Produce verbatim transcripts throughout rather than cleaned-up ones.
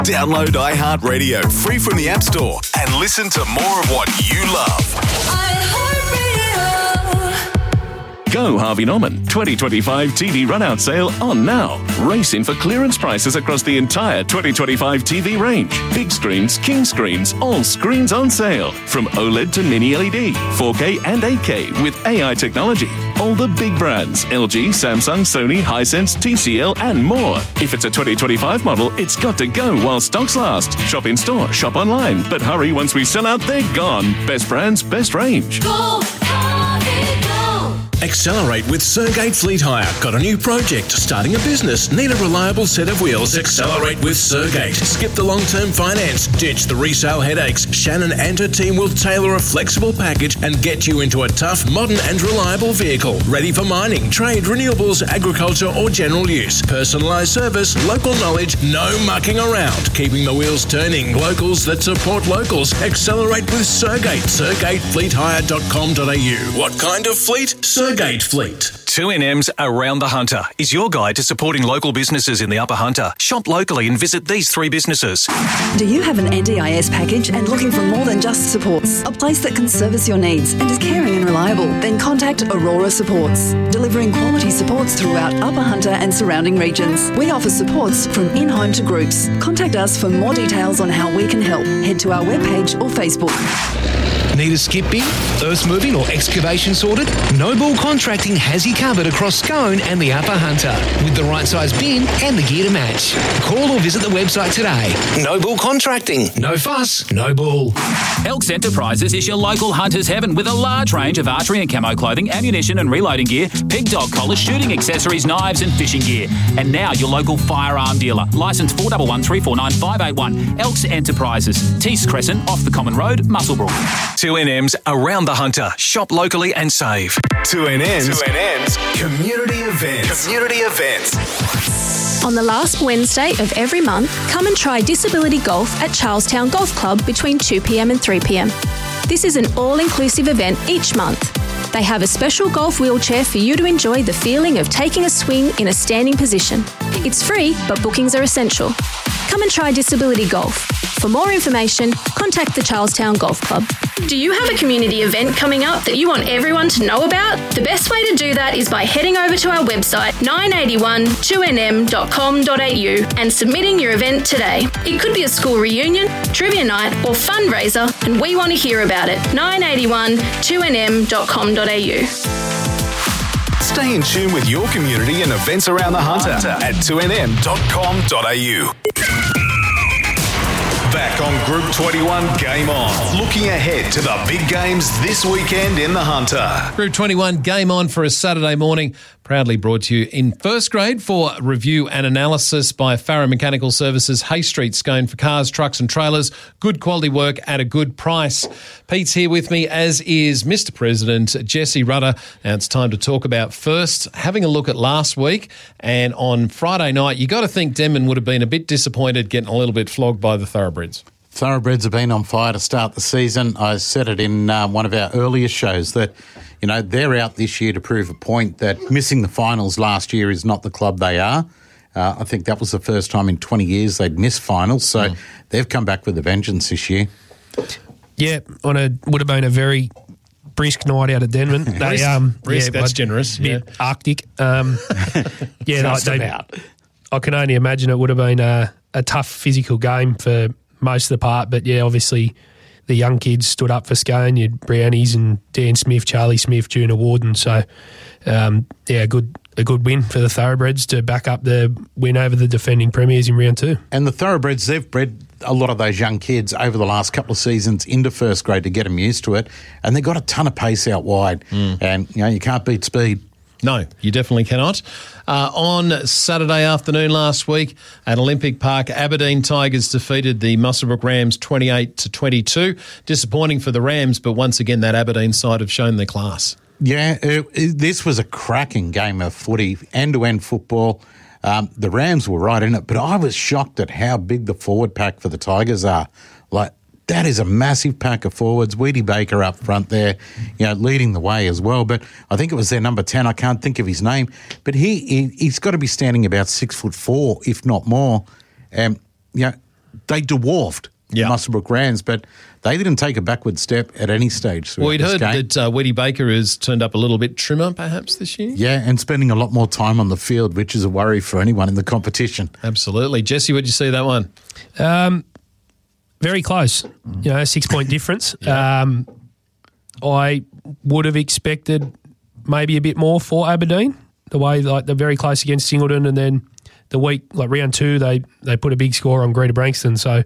Download iHeartRadio free from the App Store and listen to more of what you love. Go Harvey Norman twenty twenty-five T V run-out sale on now. Race in for clearance prices across the entire twenty twenty-five T V range. Big screens, king screens, all screens on sale. From OLED to mini L E D, four K and eight K with A I technology. All the big brands, L G, Samsung, Sony, Hisense, T C L and more. If it's a twenty twenty-five model, it's got to go while stocks last. Shop in store, shop online. But hurry, once we sell out, they're gone. Best brands, best range. Go, Harvey, go. Accelerate with Sergate Fleet Hire. Got a new project? Starting a business? Need a reliable set of wheels? Accelerate with Sergate. Skip the long-term finance. Ditch the resale headaches. Shannon and her team will tailor a flexible package and get you into a tough, modern and reliable vehicle. Ready for mining, trade, renewables, agriculture or general use. Personalised service, local knowledge, no mucking around. Keeping the wheels turning. Locals that support locals. Accelerate with Sergate. sergate fleet hire dot com dot a u. What kind of fleet? Sergate Fleet. two N M's Around the Hunter is your guide to supporting local businesses in the Upper Hunter. Shop locally and visit these three businesses. Do you have an N D I S package and looking for more than just supports? A place that can service your needs and is caring and reliable? Then contact Aurora Supports, delivering quality supports throughout Upper Hunter and surrounding regions. We offer supports from in-home to groups. Contact us for more details on how we can help. Head to our webpage or Facebook. Need a skip bin, earth moving or excavation sorted? Noble Contracting has you covered across Scone and the Upper Hunter with the right size bin and the gear to match. Call or visit the website today. Noble Contracting. No fuss, no bull. Elks Enterprises is your local hunter's heaven with a large range of archery and camo clothing, ammunition and reloading gear, pig dog collars, shooting accessories, knives and fishing gear. And now your local firearm dealer. Licence four one one three four nine five eight one. Elks Enterprises. Tees Crescent off the Common Road, Muswellbrook. two N M's Around the Hunter. Shop locally and save. two N N's, two N N's community events. Community events. On the last Wednesday of every month, come and try disability golf at Charlestown Golf Club between two p.m. and three p.m. This is an all-inclusive event each month. They have a special golf wheelchair for you to enjoy the feeling of taking a swing in a standing position. It's free, but bookings are essential. Come and try disability golf. For more information, contact the Charlestown Golf Club. Do you have a community event coming up that you want everyone to know about? The best way to do that is by heading over to our website nine eighty-one two n m dot com dot a u and submitting your event today. It could be a school reunion, trivia night or fundraiser, and we want to hear about it. nine eighty-one two n m dot com dot a u. Stay in tune with your community and events around the Hunter at two n m dot com dot a u. Back on Group twenty-one Game On. Looking ahead to the big games this weekend in the Hunter. Group twenty-one Game On for a Saturday morning. Proudly brought to you in first grade for review and analysis by Farrer Mechanical Services, Hay Street, Scone, for cars, trucks and trailers. Good quality work at a good price. Pete's here with me, as is Mister President Jesse Rudder. And it's time to talk about first having a look at last week. And on Friday night, you got to think Denman would have been a bit disappointed getting a little bit flogged by the Thoroughbreds. Thoroughbreds have been on fire to start the season. I said it in uh, one of our earlier shows that, you know, they're out this year to prove a point that missing the finals last year is not the club they are. Uh, I think that was the first time in twenty years they'd missed finals, so mm. they've come back with a vengeance this year. Yeah, on a would have been a very brisk night out of Denman. They, brisk, um, brisk yeah, that's generous. Bit yeah. Arctic. Um, yeah, Just they, about. I can only imagine it would have been a, a tough physical game for most of the part, but yeah, obviously the young kids stood up for Scone. You had Brownies and Dan Smith, Charlie Smith, Junior Warden. So, um, yeah, good a good win for the Thoroughbreds to back up the win over the defending premiers in round two. And the Thoroughbreds, they've bred a lot of those young kids over the last couple of seasons into first grade to get them used to it, and they've got a ton of pace out wide, mm. and you know you can't beat speed. No, you definitely cannot. Uh, on Saturday afternoon last week at Olympic Park, Aberdeen Tigers defeated the Muswellbrook Rams twenty-eight to twenty-two. Disappointing for the Rams, but once again that Aberdeen side have shown their class. Yeah, it, it, this was a cracking game of footy, end-to-end football. Um, the Rams were right in it, but I was shocked at how big the forward pack for the Tigers are. Like, that is a massive pack of forwards. Weedy Baker up front there, you know, leading the way as well. But I think it was their number ten. I can't think of his name. But he, he, he's got to be standing about six foot four, if not more. Um, you know, they dwarfed Yeah. the Muswellbrook Rams, but they didn't take a backward step at any stage throughout Well, we'd this heard game. that uh, Weedy Baker has turned up a little bit trimmer, perhaps, this year. Yeah, and spending a lot more time on the field, which is a worry for anyone in the competition. Absolutely. Jesse, would you see that one? Um, very close. You know, six point difference. Um, I would have expected maybe a bit more for Aberdeen. The way like they're very close against Singleton, and then the week like round two, they they put a big score on Greater Branxton. So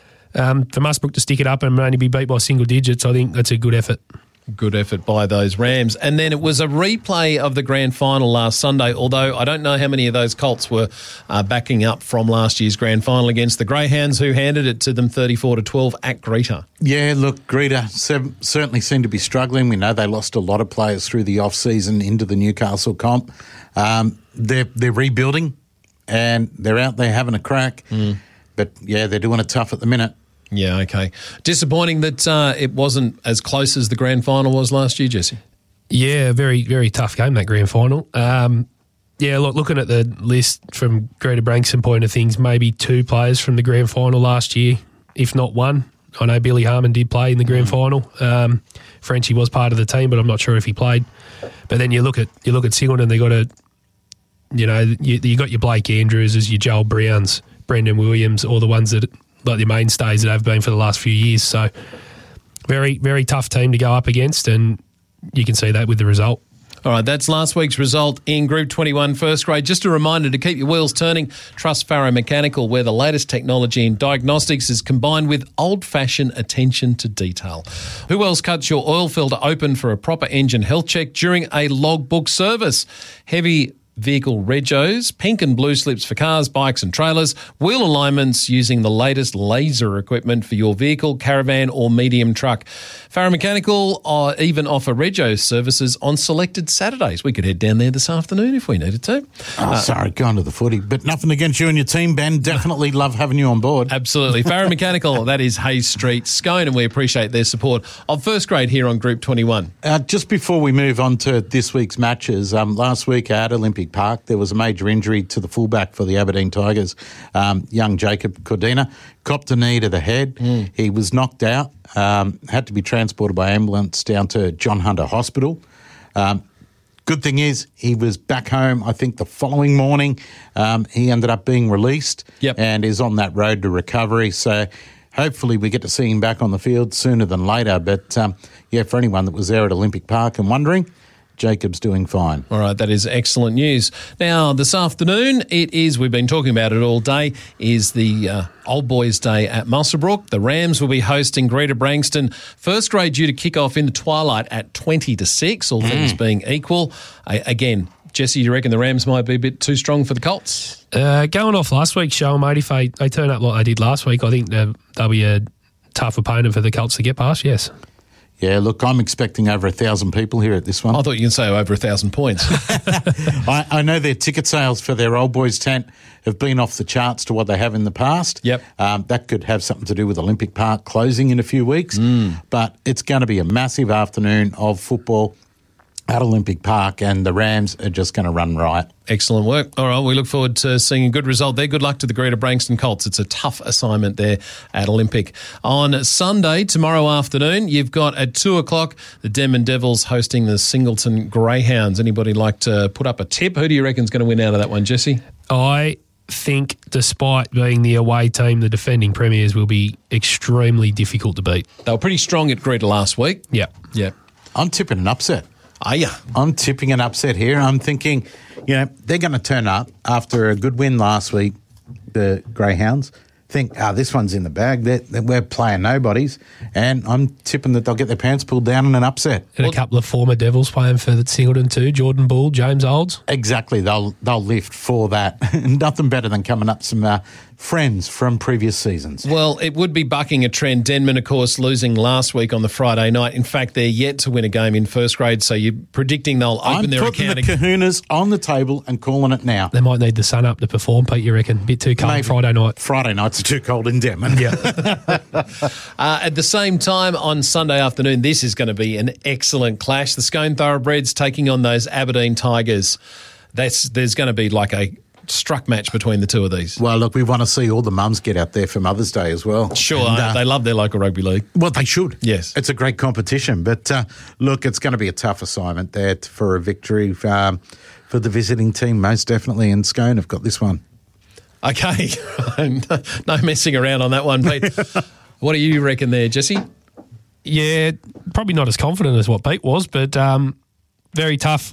um, for Muswellbrook to stick it up and only be beat by single digits, I think that's a good effort. Good effort by those Rams. And then it was a replay of the grand final last Sunday, although I don't know how many of those Colts were uh, backing up from last year's grand final against the Greyhounds, who handed it to them thirty-four to twelve at Greta. Yeah, look, Greta se- certainly seemed to be struggling. We know they lost a lot of players through the off-season into the Newcastle comp. Um, they're, they're rebuilding and they're out there having a crack. Mm. But, yeah, they're doing it tough at the minute. Yeah, okay. Disappointing that uh, it wasn't as close as the grand final was last year, Jesse. Yeah, very, very tough game, that grand final. Um, yeah, look, looking at the list from Greater Branxton point of things, maybe two players from the grand final last year, if not one. I know Billy Harmon did play in the grand final. Um, Frenchie was part of the team, but I'm not sure if he played. But then you look at you look at Singleton, they got a, you know, you, you got your Blake Andrews, your Joel Browns, Brendan Williams, all the ones that like the mainstays that have been for the last few years. So very, very tough team to go up against, and you can see that with the result. All right, that's last week's result in Group twenty-one first grade. Just a reminder to keep your wheels turning. Trust Farrow Mechanical, where the latest technology in diagnostics is combined with old-fashioned attention to detail. Who else cuts your oil filter open for a proper engine health check during a logbook service? Heavy vehicle regos, pink and blue slips for cars, bikes and trailers, wheel alignments using the latest laser equipment for your vehicle, caravan or medium truck. Farrow Mechanical uh, even offer rego services on selected Saturdays. We could head down there this afternoon if we needed to. Oh, uh, sorry, going to the footy. But nothing against you and your team, Ben. Definitely love having you on board. Absolutely. Farrow Mechanical, that is Hayes Street, Scone, and we appreciate their support of first grade here on Group twenty-one. Uh, just before we move on to this week's matches, um, last week at Olympic Park, there was a major injury to the fullback for the Aberdeen Tigers, um, young Jacob Cordina. Copped a knee to the head. Mm. He was knocked out, um, had to be transported by ambulance down to John Hunter Hospital. Um, good thing is he was back home, I think, the following morning. Um, he ended up being released yep. and is on that road to recovery. So hopefully we get to see him back on the field sooner than later. But, um, yeah, for anyone that was there at Olympic Park and wondering, Jacob's doing fine. All right, that is excellent news. Now, this afternoon, it is, we've been talking about it all day, is the uh, Old Boys Day at Muswellbrook. The Rams will be hosting Greater Branxton. First grade due to kick off in the twilight at twenty to six, all mm. things being equal. Uh, again, Jesse, do you reckon the Rams might be a bit too strong for the Colts? Uh, going off last week's show, mate, if they, they turn up like they did last week, I think they'll, they'll be a tough opponent for the Colts to get past, yes. Yeah, look, I'm expecting over a thousand people here at this one. I thought you could say over a thousand points. I, I know their ticket sales for their Old Boys tent have been off the charts to what they have in the past. Yep. Um, that could have something to do with Olympic Park closing in a few weeks. Mm. But it's going to be a massive afternoon of football at Olympic Park, and the Rams are just going to run riot. Excellent work. All right, we look forward to seeing a good result there. Good luck to the Greater Branxton Colts. It's a tough assignment there at Olympic. On Sunday, tomorrow afternoon, you've got at two o'clock the Denman Devils hosting the Singleton Greyhounds. Anybody like to put up a tip? Who do you reckon is going to win out of that one, Jesse? I think despite being the away team, the defending premiers will be extremely difficult to beat. They were pretty strong at Greater last week. Yeah. Yeah. I'm tipping an upset. Are you? I'm tipping an upset here. I'm thinking, you know, they're going to turn up after a good win last week, the Greyhounds. Think, ah, oh, this one's in the bag. They're, they're, we're playing nobodies. And I'm tipping that they'll get their pants pulled down in an upset. And well, a couple of former Devils playing for the Singleton too, Jordan Bull, James Olds. Exactly. They'll they'll lift for that. Nothing better than coming up some uh, friends from previous seasons. Well, it would be bucking a trend. Denman, of course, losing last week on the Friday night. In fact, they're yet to win a game in first grade, so you're predicting they'll open I'm their putting account. the kahunas on the table and calling it now. They might need the sun up to perform, Pete, you reckon? A bit too cold Maybe. Friday night. Friday nights are too cold in Denman. Yeah. uh, at the same time, on Sunday afternoon, this is going to be an excellent clash. The Scone Thoroughbreds taking on those Aberdeen Tigers. That's, there's going to be like a struck match between the two of these. Well, look, we want to see all the mums get out there for Mother's Day as well. Sure, And, uh, they love their local rugby league. Well, they should. Yes. It's a great competition. But, uh, look, it's going to be a tough assignment there t- for a victory um, for the visiting team, most definitely. And Scone have got this one. Okay. No messing around on that one, Pete. What do you reckon there, Jesse? Yeah, probably not as confident as what Pete was, but um, very tough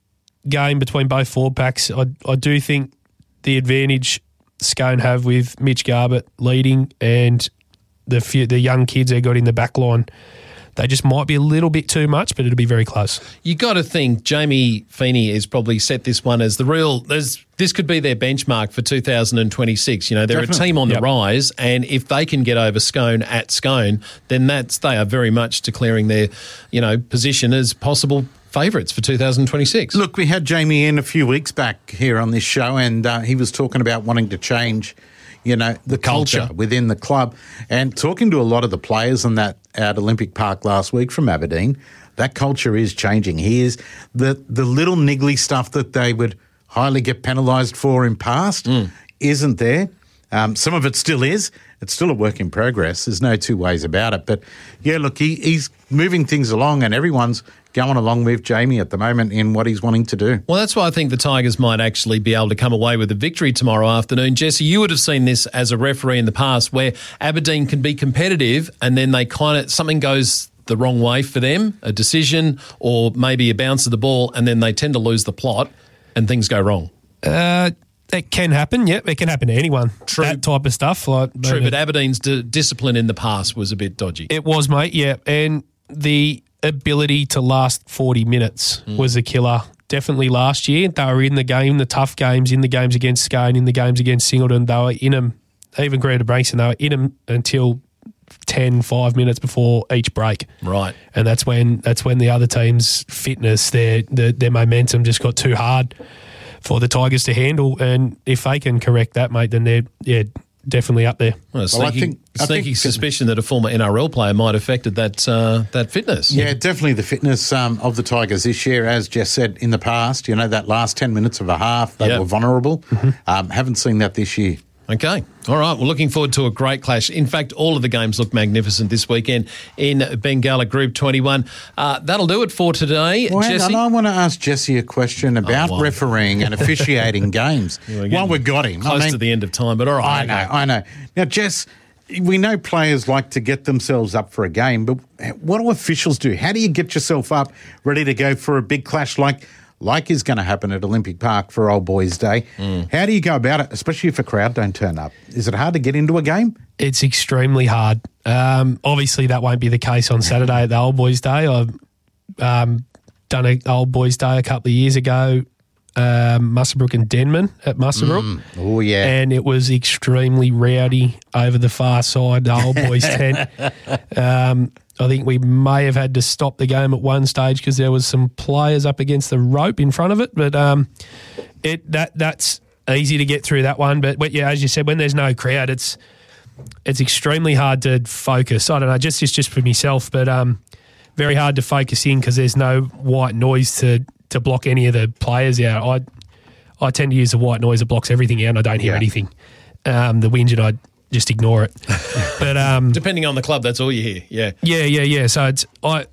game between both forward packs. I, I do think the advantage Scone have with Mitch Garbutt leading and the few, the young kids they got in the back line, they just might be a little bit too much, but it'll be very close. You got to think Jamie Feeney has probably set this one as the real. There's this could be their benchmark for two thousand twenty-six. You know, they're Definitely. a team on Yep. the rise, and if they can get over Scone at Scone, then that's they are very much declaring their, you know, position as possible favourites for two thousand twenty-six. Look, we had Jamie in a few weeks back here on this show, and uh, he was talking about wanting to change, you know, the culture, culture. within the club. And talking to a lot of the players on that at Olympic Park last week from Aberdeen, that culture is changing. He is the the little niggly stuff that they would highly get penalised for in past isn't there. Um, some of it still is. It's still a work in progress. There's no two ways about it. But, yeah, look, he, he's moving things along, and everyone's going along with Jamie at the moment in what he's wanting to do. Well, that's why I think the Tigers might actually be able to come away with a victory tomorrow afternoon. Jesse, you would have seen this as a referee in the past where Aberdeen can be competitive and then they kind of, something goes the wrong way for them, a decision or maybe a bounce of the ball, and then they tend to lose the plot and things go wrong. Uh, it can happen, yep. It can happen to anyone. True. That type of stuff. Like, True, but Aberdeen's d- discipline in the past was a bit dodgy. It was, mate, yeah. And the ability to last forty minutes Mm. was a killer. Definitely last year. They were in the game, the tough games, in the games against Scone, in the games against Singleton. They were in them, even Greta Brankston, they were in them until ten, five minutes before each break. Right. And that's when that's when the other team's fitness, their, their, their momentum just got too hard for the Tigers to handle. And if they can correct that, mate, then they're yeah, definitely up there. Well, a Well, I sneaky, think- I sneaky think- suspicion that a former N R L player might have affected that uh, that fitness. Yeah, definitely the fitness um, of the Tigers this year, as Jess said in the past, you know, that last ten minutes of a half, they Yep. were vulnerable. Um, haven't seen that this year. Okay. All right. Well, looking forward to a great clash. In fact, all of the games look magnificent this weekend in Bengala Group twenty-one. Uh, that'll do it for today. Well, hang Jesse? on, I want to ask Jesse a question about Oh, wow. refereeing and officiating games. We're While getting we've got him. Close I mean, to the end of time, but all right. I know, I know. Now, Jess, we know players like to get themselves up for a game, but what do officials do? How do you get yourself up, ready to go for a big clash like like is going to happen at Olympic Park for Old Boys Day? Mm. How do you go about it, especially if a crowd don't turn up? Is it hard to get into a game? It's extremely hard. Um, obviously, that won't be the case on Saturday at the Old Boys Day. I've um, done an Old Boys Day a couple of years ago, um, Muswellbrook and Denman at Muswellbrook. Oh, yeah. And it was extremely rowdy over the far side, the Old Boys tent. Um, I think we may have had to stop the game at one stage because there was some players up against the rope in front of it. But um, it that that's easy to get through that one. But, but yeah, as you said, when there's no crowd, it's it's extremely hard to focus. I don't know, just it's just for myself, but um, very hard to focus in because there's no white noise to to block any of the players out. I I tend to use the white noise that blocks everything out, and I don't hear Yeah. anything. Um, the whinge, and I just ignore it. But um, Depending on the club, that's all you hear. Yeah. yeah, yeah, yeah. So it's I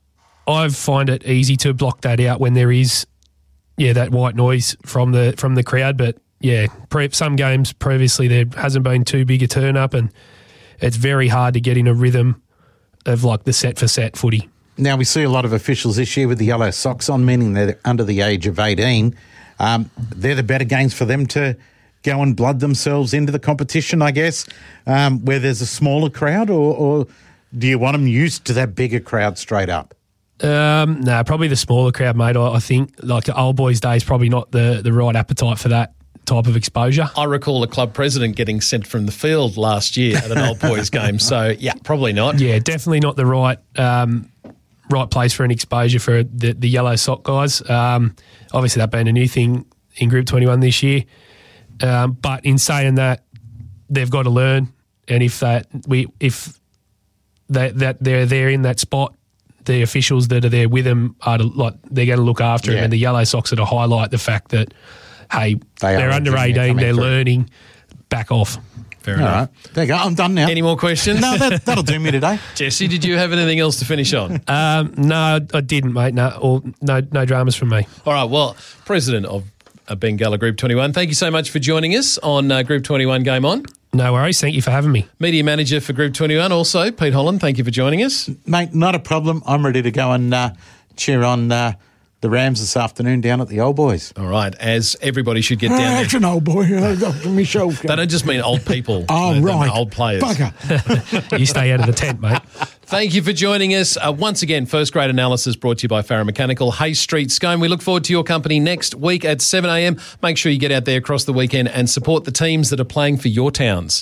I find it easy to block that out when there is yeah that white noise from the from the crowd. But yeah, pre- some games previously there hasn't been too big a turn up, and it's very hard to get in a rhythm of like the set for set footy. Now, we see a lot of officials this year with the yellow socks on, meaning they're under the age of eighteen. Um, they're the better games for them to go and blood themselves into the competition, I guess, um, where there's a smaller crowd, or, or do you want them used to that bigger crowd straight up? Um, no, probably the smaller crowd, mate. I, I think like the Old Boys Day is probably not the, the right appetite for that type of exposure. I recall a club president getting sent from the field last year at an Old Boys game. So, yeah, probably not. Yeah, definitely not the right um, right place for an exposure for the, the yellow sock guys. Um, obviously, that being a new thing in Group twenty-one this year. Um, but in saying that, they've got to learn, and if that we if that that they're there in that spot, the officials that are there with them are to, like they're going to look after Yeah. them, and the yellow socks are to highlight the fact that, hey, They they are are under a junior eighteen, coming they're through. learning, back off. Fair All enough. right. There you go. I'm done now. Any more questions? No, that, that'll do me today. Jesse, did you have anything else to finish on? Um, no, I didn't, mate. No, or, no, no dramas from me. All right, well, President of uh, Bengala Group twenty-one, thank you so much for joining us on uh, Group twenty-one Game On. No worries. Thank you for having me. Media Manager for Group twenty-one also, Pete Holland, thank you for joining us. Mate, not a problem. I'm ready to go and uh, cheer on uh, the Rams this afternoon down at the Old Boys. All right, as everybody should get down there. That's an old boy. Michelle. They don't just mean old people. Oh, they, they right. mean old players. Bugger. You stay out of the tent, mate. Thank you for joining us. Uh, once again, First Grade Analysis brought to you by Farah Mechanical, Hay Street, Scone. We look forward to your company next week at seven a.m. Make sure you get out there across the weekend and support the teams that are playing for your towns.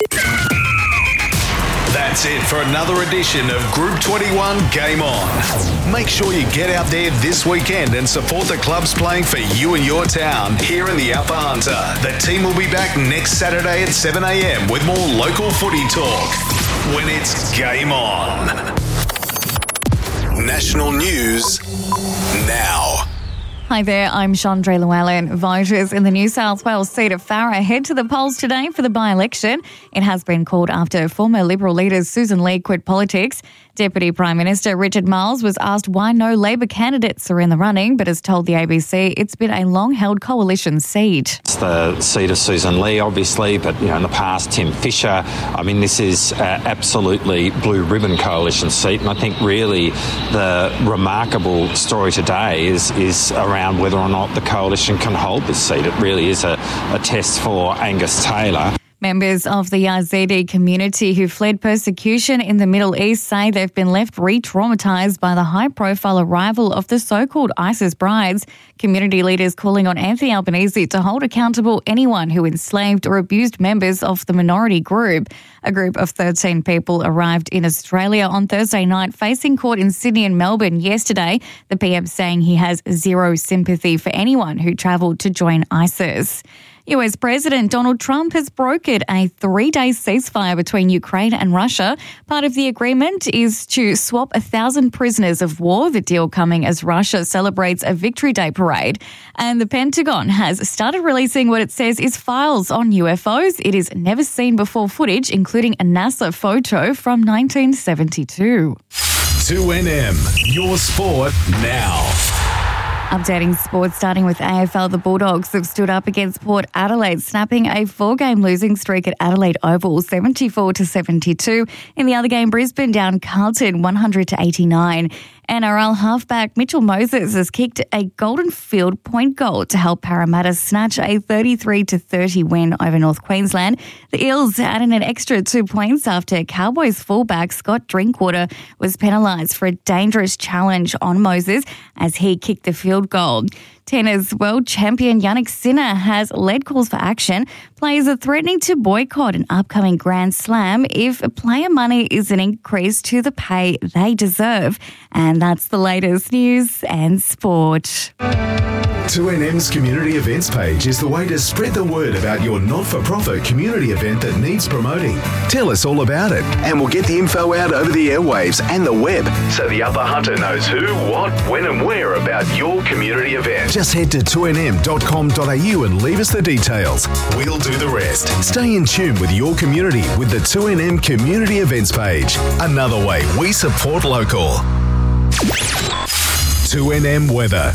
That's it for another edition of Group twenty-one Game On. Make sure you get out there this weekend and support the clubs playing for you and your town here in the Upper Hunter. The team will be back next Saturday at seven a.m. with more local footy talk when it's Game On. National news now. Hi there, I'm Chandra Llewellyn. Voters in the New South Wales seat of Farah head to the polls today for the by-election. It has been called after former Liberal leader Susan Lee quit politics. Deputy Prime Minister Richard Marles was asked why no Labor candidates are in the running, but has told the A B C it's been a long-held coalition seat. It's the seat of Susan Lee, obviously, but you know, in the past, Tim Fisher. I mean, this is uh, absolutely blue ribbon coalition seat, and I think really the remarkable story today is is around whether or not the coalition can hold this seat. It really is a, a test for Angus Taylor. Members of the Yazidi community who fled persecution in the Middle East say they've been left re-traumatised by the high-profile arrival of the so-called ISIS brides. Community leaders calling on Anthony Albanese to hold accountable anyone who enslaved or abused members of the minority group. A group of thirteen people arrived in Australia on Thursday night, facing court in Sydney and Melbourne yesterday. The P M saying he has zero sympathy for anyone who travelled to join ISIS. U S President Donald Trump has brokered a three-day ceasefire between Ukraine and Russia. Part of the agreement is to swap a thousand prisoners of war, the deal coming as Russia celebrates a Victory Day parade. And the Pentagon has started releasing what it says is files on U F Os. It is never seen before footage, including a NASA photo from nineteen seventy-two. two N M, your sport now. Updating sports, starting with A F L, the Bulldogs have stood up against Port Adelaide, snapping a four-game losing streak at Adelaide Oval, seventy-four to seventy-two. In the other game, Brisbane down Carlton, one hundred to eighty-nine. N R L halfback Mitchell Moses has kicked a Golden Field point goal to help Parramatta snatch a thirty-three to thirty win over North Queensland. The Eels added an extra two points after Cowboys fullback Scott Drinkwater was penalised for a dangerous challenge on Moses as he kicked the field goal. Tennis world champion Jannik Sinner has led calls for action. Players are threatening to boycott an upcoming Grand Slam if player money isn't increased to the pay they deserve. And that's the latest news and sport. two N M's community events page is the way to spread the word about your not-for-profit community event that needs promoting. Tell us all about it and we'll get the info out over the airwaves and the web so the Upper Hunter knows who, what, when and where about your community event. Just head to two N M dot com dot A U and leave us the details. We'll do the rest. Stay in tune with your community with the two N M community events page. Another way we support local. two N M weather.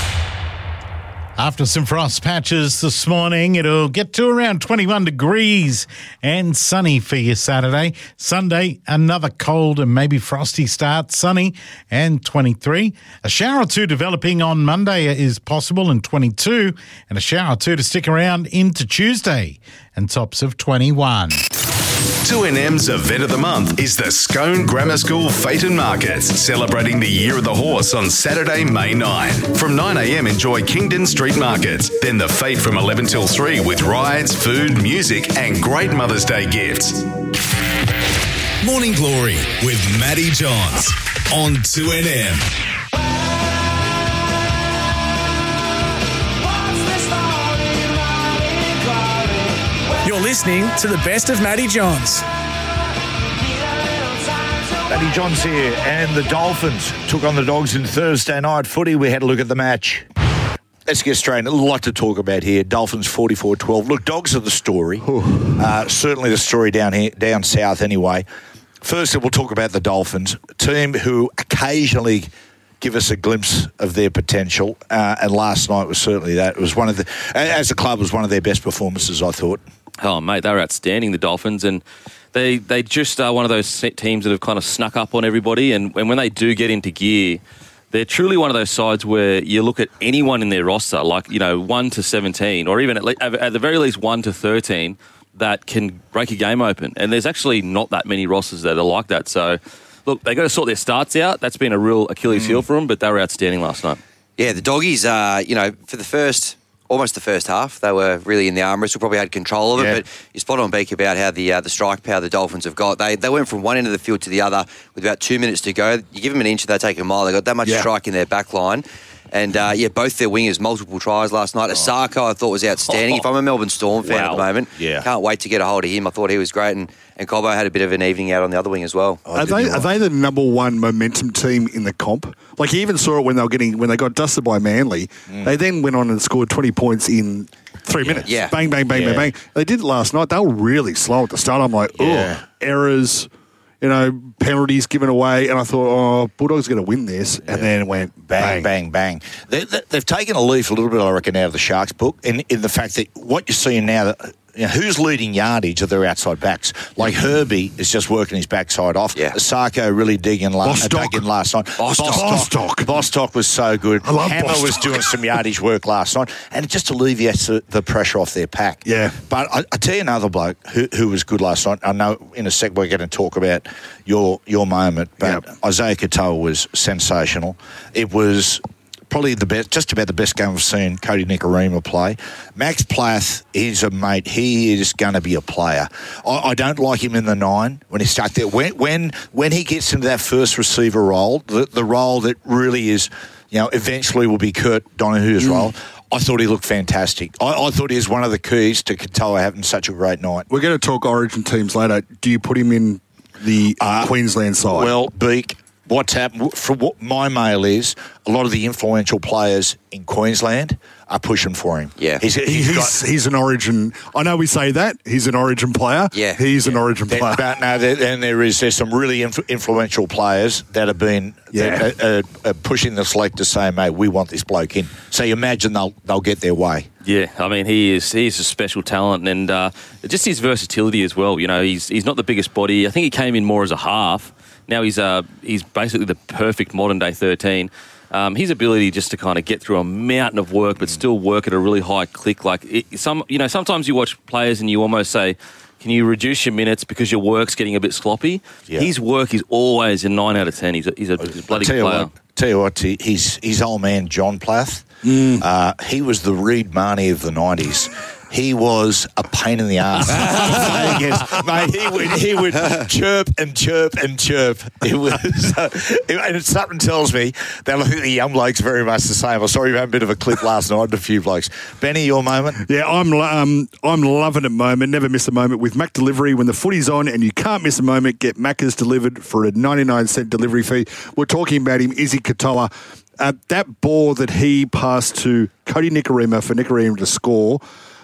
After some frost patches this morning, it'll get to around twenty-one degrees and sunny for your Saturday. Sunday, another cold and maybe frosty start, sunny and twenty-three. A shower or two developing on Monday is possible and twenty-two, and a shower or two to stick around into Tuesday and tops of twenty-one. two N M's event of the month is the Scone Grammar School Phaeton Market, celebrating the Year of the Horse on Saturday, May ninth. From nine a.m, enjoy Kingdon Street Market, then the Fete from eleven till three with rides, food, music and great Mother's Day gifts. Morning Glory with Matty Johns on two N M. You're listening to the best of Matty Johns. Matty Johns here, and the Dolphins took on the Dogs in Thursday night footy. We had a look at the match. let's get straight in. A lot to talk about here. Dolphins forty-four twelve. Look, Dogs are the story. Uh, certainly the story down here, down south anyway. First, we'll talk about the Dolphins, a team who occasionally give us a glimpse of their potential. Uh, and last night was certainly that. It was one of the, as a club, was one of their best performances, I thought. Oh, mate, they were outstanding, the Dolphins, and they they just are one of those teams that have kind of snuck up on everybody, and, and when they do get into gear, they're truly one of those sides where you look at anyone in their roster, like, you know, one to seventeen, or even at, le- at the very least one to thirteen, that can break a game open. And there's actually not that many rosters that are like that. So, look, they got to sort their starts out. That's been a real Achilles heel for them, but they were outstanding last night. Yeah, the Doggies, uh, you know, for the first... almost the first half, they were really in the arm wrestle, probably had control of it, Yeah. but you're spot on, Beak, about how the uh, the strike power the Dolphins have got. They they went from one end of the field to the other with about two minutes to go. You give them an inch, they take a mile. They got that much Yeah. strike in their back line. And, uh, yeah, both their wingers, multiple tries last night. Asako, I thought, was outstanding. If I'm a Melbourne Storm fan Wow. at the moment, Yeah. can't wait to get a hold of him. I thought he was great. And, and Cobbo had a bit of an evening out on the other wing as well. Oh, Are they are they the number one momentum team in the comp? Like, you even saw it when they were getting when they got dusted by Manly. Mm. They then went on and scored twenty points in three minutes. Yeah. Bang, bang, bang, Yeah. bang, bang. They did it last night. They were really slow at the start. I'm like, oh, Yeah. errors, you know, penalties given away. And I thought, oh, Bulldogs going to win this. And then it went Bang, bang, bang. They, they, they've taken a leaf a little bit, I reckon, out of the Sharks book in, in the fact that what you're seeing now, that, you know, who's leading yardage of their outside backs? Like Herbie is just working his backside off. Yeah. Asako really digging, la- Bostock. digging last night. Bostock. Bostock. Bostock was so good. I love Hammer was Bostock. doing some yardage work last night, and it just alleviates the, the pressure off their pack. Yeah. But I, I tell you another bloke who, who was good last night. I know in a sec we're going to talk about your your moment, but Yep. Isaiah Katoa was sensational. It was probably the best, just about the best game I've seen Cody Nikorima play. Max Plath is a mate. He is going to be a player. I, I don't like him in the nine when he starts there. When when when he gets into that first receiver role, the, the role that really is, you know, eventually will be Kurt Donohue's Mm. role. I thought he looked fantastic. I, I thought he was one of the keys to Katoa having such a great night. we're going to talk Origin teams later. Do you put him in the Uh, Queensland side? Well, Beak, what's happened, from what my mail is, a lot of the influential players in Queensland are pushing for him. Yeah. He's, He- he's he's, got... he's an Origin. I know we say that. He's an Origin player. Yeah. He's an Origin There, player. but no, there, and there is there's some really inf- influential players that have been Yeah. that are, are, are pushing the select to say, mate, we want this bloke in. So you imagine they'll they'll get their way. Yeah, I mean, he is he's a special talent, and uh, just his versatility as well. You know, he's he's not the biggest body. I think he came in more as a half. Now he's uh, he's basically the perfect modern-day thirteen. Um, his ability just to kind of get through a mountain of work but still work at a really high click. Like, it, some, you know, sometimes you watch players and you almost say, can you reduce your minutes because your work's getting a bit sloppy? Yeah. His work is always a nine out of ten. He's a, he's a bloody tell good you player. what, tell you what, he- his his old man John Plath, uh, he was the Reed Marnie of the nineties. He was a pain in the ass. Yes, mate, he would he would chirp and chirp and chirp. It was, uh, it, and something tells me that I think the young blokes very much the same. I saw him have a bit of a clip last night. A few blokes. Benny, your moment. Yeah, I'm um, I'm loving a moment. Never miss a moment with Mac Delivery. When the footy's on and you can't miss a moment, get Macca's delivered for a ninety-nine cent delivery fee. We're talking about him, Izzy Katoa. Uh, that ball that he passed to Cody Nikorima for Nikorima to score,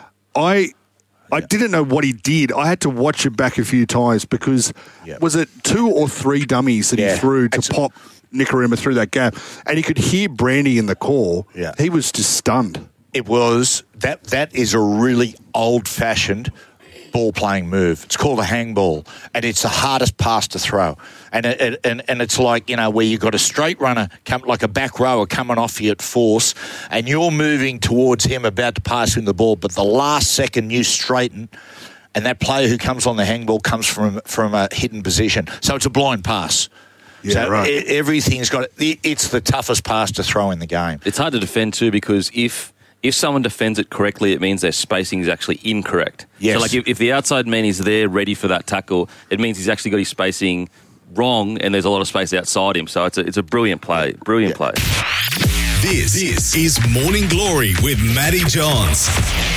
I I didn't know what he did. I had to watch it back a few times because Yep. was it two or three dummies that Yeah. he threw to pop Nikorima through that gap? And you could hear Brandy in the call. Yeah. He was just stunned. It was that that is a really old fashioned ball playing move. It's called a hang ball, and it's the hardest pass to throw. And it, it, and and it's like, you know, where you've got a straight runner come like a back rower coming off you at force, and you're moving towards him about to pass him the ball, but the last second you straighten, and that player who comes on the hang ball comes from from a hidden position. So it's a blind pass. Yeah, so right. e- everything's got it, it's the toughest pass to throw in the game. It's hard to defend too because if if someone defends it correctly, it means their spacing is actually incorrect. Yes. So, like, if, if the outside man is there ready for that tackle, it means he's actually got his spacing wrong, and there's a lot of space outside him. So it's a, it's a brilliant play, brilliant play. This, this is Morning Glory with Matty Johns.